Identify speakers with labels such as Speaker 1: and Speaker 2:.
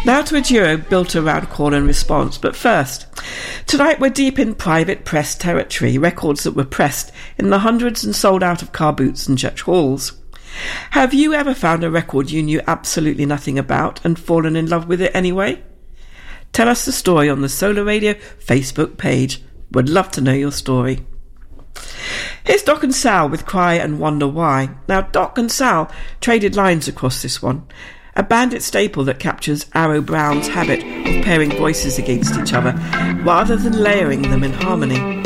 Speaker 1: Now to a duo built around call and response, but first, tonight we're deep in private press territory, records that were pressed in the hundreds and sold out of car boots and church halls. Have you ever found a record you knew absolutely nothing about and fallen in love with it anyway? Tell us the story on the Solar Radio Facebook page. Would love to know your story. Here's Doc and Sal with Cry and Wonder Why. Now, Doc and Sal traded lines across this one, a Bandit staple that captures Arrow Brown's habit of pairing voices against each other rather than layering them in harmony.